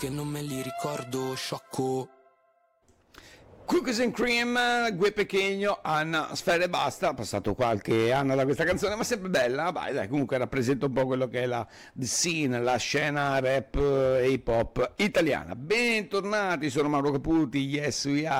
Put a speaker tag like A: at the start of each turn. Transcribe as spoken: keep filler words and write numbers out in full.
A: che non me li ricordo, sciocco.
B: Cookies and Cream, Gue Pechegno, Anna Sfera e basta, passato qualche anno da questa canzone, ma sempre bella, vai, dai, comunque rappresenta un po' quello che è la the scene, la scena rap e hip hop italiana. Bentornati, sono Mauro Caputi, yes we are.